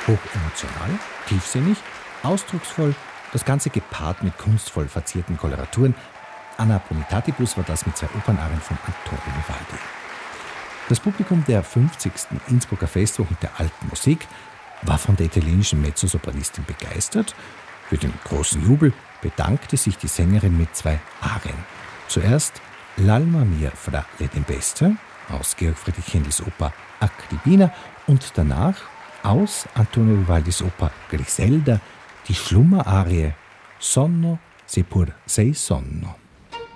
Hochemotional, tiefsinnig, ausdrucksvoll, das Ganze gepaart mit kunstvoll verzierten Koloraturen. Anna Ponitatibus war das mit 2 Opernarien von Antonio Vivaldi. Das Publikum der 50. Innsbrucker Festwochen der Alten Musik war von der italienischen Mezzosopranistin begeistert. Für den großen Jubel bedankte sich die Sängerin mit 2 Arien. Zuerst L'Alma mia fra le tempeste aus Georg Friedrich Händels Oper Acridina und danach aus Antonio Vivaldis Oper Griselda die Schlummerarie Sonno se pur sei sonno.